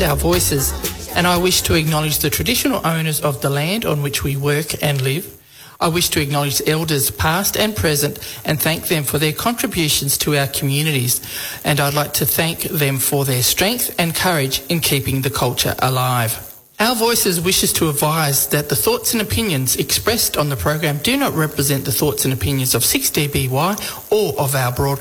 our voices, and I wish to acknowledge the traditional owners of the land on which we work and live. I wish to acknowledge elders past and present and thank them for their contributions to our communities, and I'd like to thank them for their strength and courage in keeping the culture alive. Our Voices wishes to advise that the thoughts and opinions expressed on the program do not represent the thoughts and opinions of 6DBY or of our broadcast